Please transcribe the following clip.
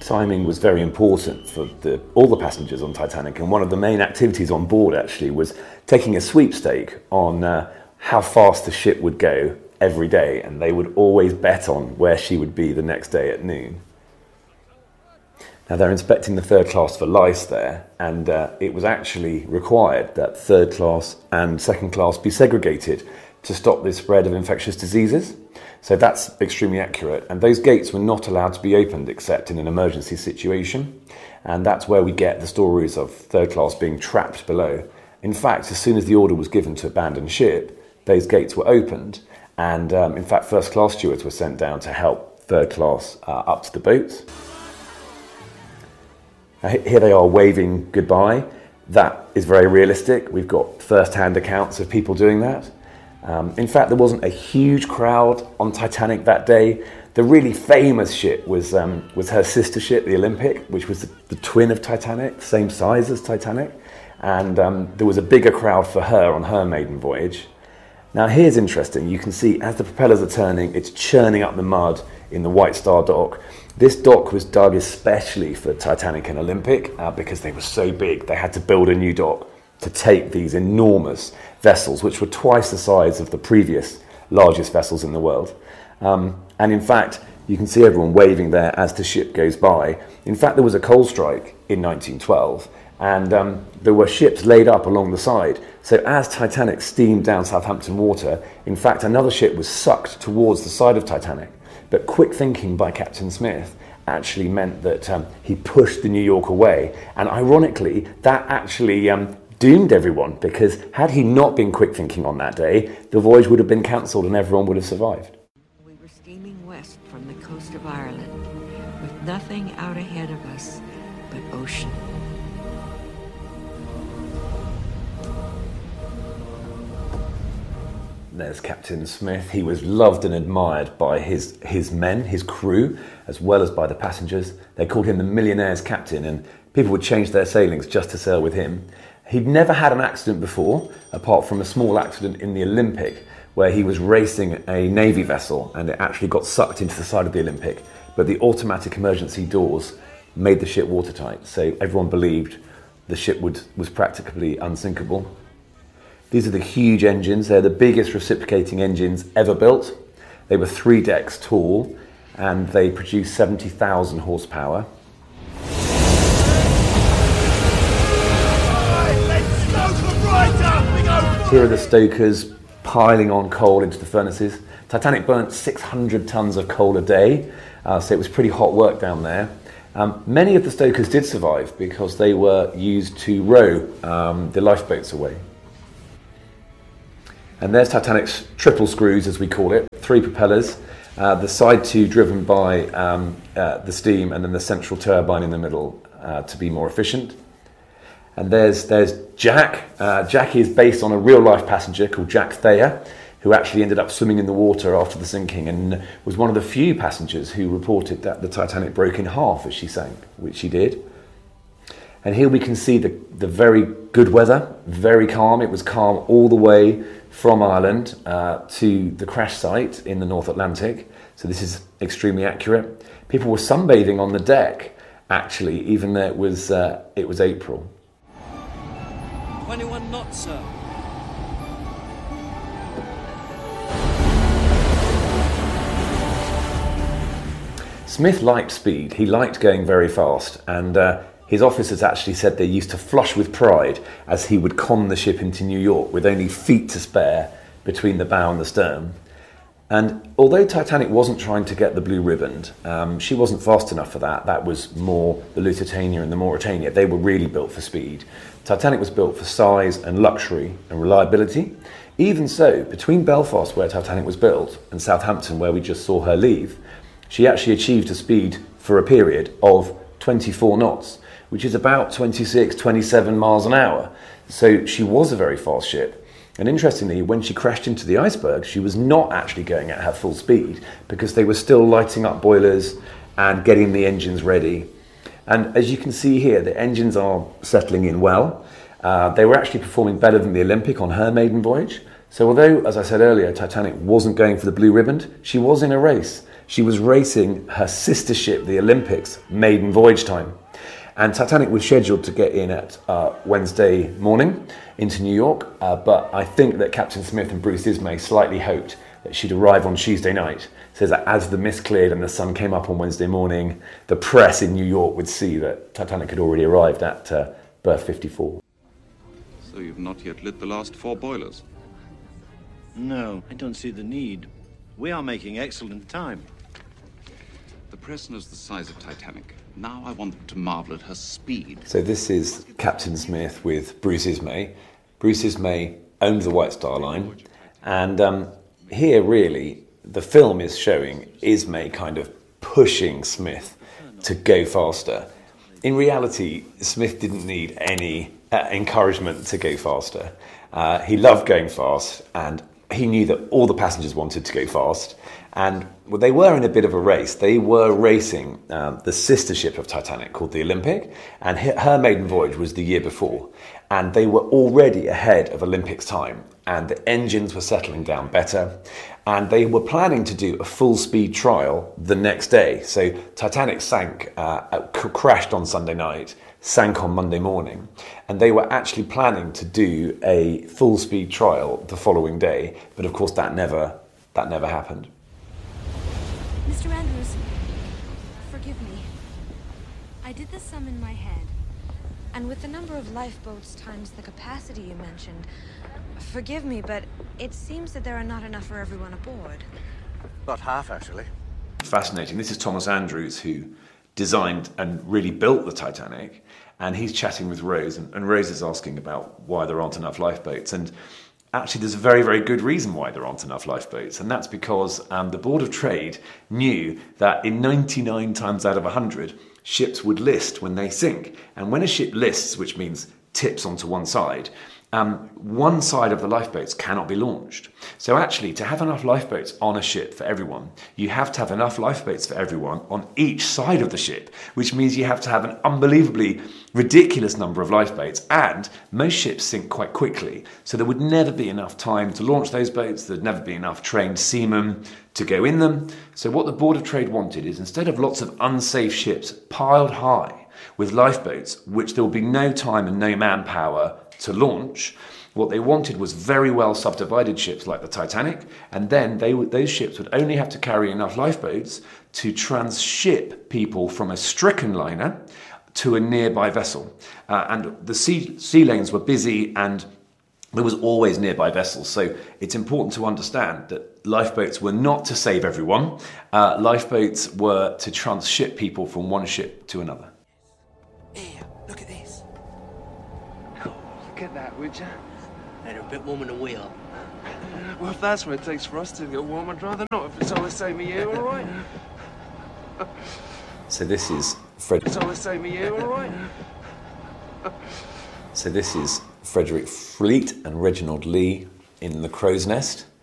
timing was very important for all the passengers on Titanic, and one of the main activities on board actually was taking a sweepstake on how fast the ship would go every day, and they would always bet on where she would be the next day at noon. Now they're inspecting the third class for lice there, and it was actually required that third class and second class be segregated to stop the spread of infectious diseases. So that's extremely accurate, and those gates were not allowed to be opened except in an emergency situation, and that's where we get the stories of third class being trapped below. In fact, as soon as the order was given to abandon ship, those gates were opened, and in fact first class stewards were sent down to help third class up to the boats. Here they are waving goodbye. That is very realistic. We've got first-hand accounts of people doing that. In fact, there wasn't a huge crowd on Titanic that day. The really famous ship was her sister ship, the Olympic, which was the twin of Titanic, same size as Titanic. And there was a bigger crowd for her on her maiden voyage. Now here's interesting. You can see as the propellers are turning, it's churning up the mud in the White Star dock. This dock was dug especially for Titanic and Olympic because they were so big. They had to build a new dock to take these enormous vessels, which were twice the size of the previous largest vessels in the world. And in fact, you can see everyone waving there as the ship goes by. In fact, there was a coal strike in 1912, and there were ships laid up along the side. So as Titanic steamed down Southampton Water, in fact, another ship was sucked towards the side of Titanic. But quick thinking by Captain Smith actually meant that he pushed the New York away. And ironically, that actually doomed everyone, because had he not been quick thinking on that day, the voyage would have been cancelled and everyone would have survived. We were steaming west from the coast of Ireland, with nothing out ahead of us but ocean. There's Captain Smith. He was loved and admired by his men, his crew, as well as by the passengers. They called him the millionaire's captain, and people would change their sailings just to sail with him. He'd never had an accident before, apart from a small accident in the Olympic, where he was racing a Navy vessel and it actually got sucked into the side of the Olympic. But the automatic emergency doors made the ship watertight, so everyone believed the ship was practically unsinkable. These are the huge engines. They're the biggest reciprocating engines ever built. They were 3 decks tall, and they produced 70,000 horsepower. Here are the stokers piling on coal into the furnaces. Titanic burnt 600 tons of coal a day, so it was pretty hot work down there. Many of the stokers did survive because they were used to row the lifeboats away. And there's Titanic's triple screws, as we call it, 3 propellers, the side 2 driven by the steam, and then the central turbine in the middle to be more efficient. And there's Jack. Jack is based on a real-life passenger called Jack Thayer, who actually ended up swimming in the water after the sinking and was one of the few passengers who reported that the Titanic broke in half as she sank, which she did. And here we can see the very good weather, very calm. It was calm all the way from Ireland to the crash site in the North Atlantic. So this is extremely accurate. People were sunbathing on the deck, actually, even though it was April. 21 knots, sir. Smith liked speed. He liked going very fast, and his officers actually said they used to flush with pride as he would con the ship into New York with only feet to spare between the bow and the stern. And although Titanic wasn't trying to get the blue ribbon, she wasn't fast enough for that. That was more the Lusitania and the Mauretania. They were really built for speed. Titanic was built for size and luxury and reliability. Even so, between Belfast, where Titanic was built, and Southampton, where we just saw her leave, she actually achieved a speed for a period of 24 knots, which is about 26, 27 miles an hour. So she was a very fast ship. And interestingly, when she crashed into the iceberg, she was not actually going at her full speed because they were still lighting up boilers and getting the engines ready. And as you can see here, the engines are settling in well. They were actually performing better than the Olympic on her maiden voyage. So although, as I said earlier, Titanic wasn't going for the blue ribbon, she was in a race. she was racing her sister ship, the Olympic's, maiden voyage time. And Titanic was scheduled to get in at Wednesday morning into New York, but I think that Captain Smith and Bruce Ismay slightly hoped that she'd arrive on Tuesday night, so that as the mist cleared and the sun came up on Wednesday morning, the press in New York would see that Titanic had already arrived at berth 54. So you've not yet lit the last 4 boilers? No, I don't see the need. We are making excellent time. The press knows the size of Titanic. Now I want them to marvel at her speed. So this is Captain Smith with Bruce Ismay. Bruce Ismay owned the White Star Line, and here really the film is showing Ismay kind of pushing Smith to go faster. In reality, Smith didn't need any encouragement to go faster. He loved going fast, and he knew that all the passengers wanted to go fast. And well, they were in a bit of a race. They were racing the sister ship of Titanic called the Olympic, and her maiden voyage was the year before. And they were already ahead of Olympic's time, and the engines were settling down better. And they were planning to do a full-speed trial the next day. So Titanic crashed on Sunday night, sank on Monday morning, and they were actually planning to do a full-speed trial the following day. But of course, that never happened. Mr. Andrews, forgive me. I did the sum in my head, and with the number of lifeboats times the capacity you mentioned, forgive me, but it seems that there are not enough for everyone aboard. About half, actually. Fascinating. This is Thomas Andrews, who designed and really built the Titanic, and he's chatting with Rose, and Rose is asking about why there aren't enough lifeboats. And actually, there's a very, very good reason why there aren't enough lifeboats, and that's because the Board of Trade knew that in 99 times out of 100, ships would list when they sink. And when a ship lists, which means tips onto one side of the lifeboats cannot be launched. So actually, to have enough lifeboats on a ship for everyone, you have to have enough lifeboats for everyone on each side of the ship, which means you have to have an unbelievably ridiculous number of lifeboats, and most ships sink quite quickly. So there would never be enough time to launch those boats, there'd never be enough trained seamen to go in them. So what the Board of Trade wanted is, instead of lots of unsafe ships piled high with lifeboats, which there will be no time and no manpower to launch, what they wanted was very well subdivided ships like the Titanic, and then those ships would only have to carry enough lifeboats to transship people from a stricken liner to a nearby vessel. And the sea lanes were busy, and there was always nearby vessels. So it's important to understand that lifeboats were not to save everyone. Lifeboats were to transship people from one ship to another. Here, look at this. Look at that, would you? They're a bit warm in the wheel. Well, if that's what it takes for us to get warm, I'd rather not. If it's all the same with you, all right? So this is It's all the same with you, all right? So this is Frederick Fleet and Reginald Lee in The Crow's Nest.